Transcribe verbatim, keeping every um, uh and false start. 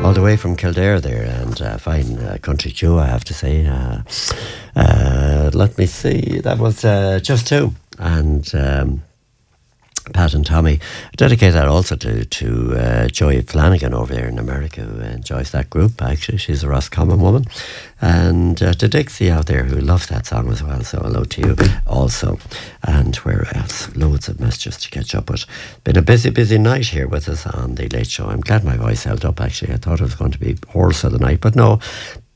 all the way from Kildare there, and uh, fine uh, country too, I have to say. Uh, uh, let me see, that was uh, Just Two, and um, Pat and Tommy. Dedicate that also to, to uh, Joy Flanagan over there in America, who enjoys that group, actually. She's a Roscommon woman. And uh, to Dixie out there, who loves that song as well, so hello to you also. And where else? Loads of messages to catch up with. Been a busy, busy night here with us on The Late Show. I'm glad my voice held up, actually. I thought it was going to be hoarse of the night, but no.